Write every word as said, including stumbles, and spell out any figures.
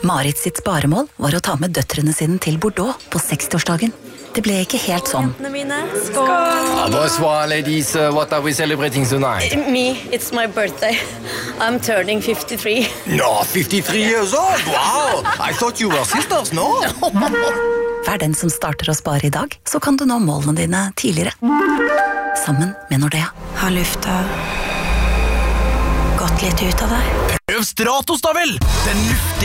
Marit sitt sparemål var å ta med døtrene sine til Bordeaux på sekstiårsdagen. Det ble ikke helt sånn. Ah, bonsoir, ladies. Uh, what are we celebrating tonight? Me, it's my birthday. I'm turning fifty-three. No, fifty-three years old? Wow! I thought you were sisters, no? Vær den som starter å spare i dag, så kan du nå målene dine tidligere. Sammen med Nordea. Har lufta gått litt ut av deg? Prøv Stratos da vel! Den luftige